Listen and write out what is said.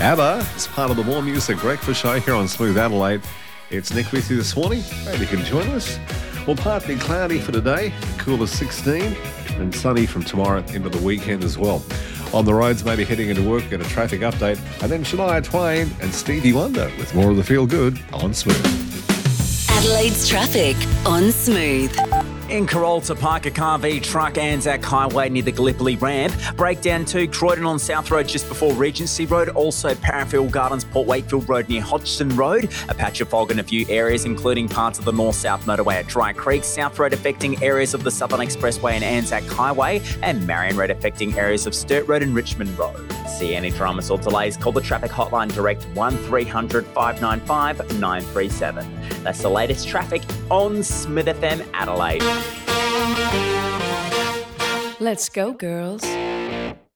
ABBA is part of the More Music Breakfast Show here on Smooth Adelaide. It's Nick with you this morning. Maybe you can join us. Well, partly cloudy for today, cool as 16, and sunny from tomorrow into the weekend as well. On the roads, maybe heading into work, get a traffic update, and then Shania Twain and Stevie Wonder with more of the Feel Good on Smooth. Adelaide's traffic on Smooth. In Carolta, park a car v truck Anzac Highway near the Gallipoli ramp. Breakdown to Croydon on South Road just before Regency Road. Also Parafield Gardens, Port Wakefield Road near Hodgson Road. A patch of fog in a few areas, including parts of the north-south motorway at Dry Creek. South Road affecting areas of the Southern Expressway and Anzac Highway. And Marion Road affecting areas of Sturt Road and Richmond Road. See any dramas or delays, call the traffic hotline direct 1300 595 937. That's the latest traffic on Smith FM Adelaide. Let's go, girls.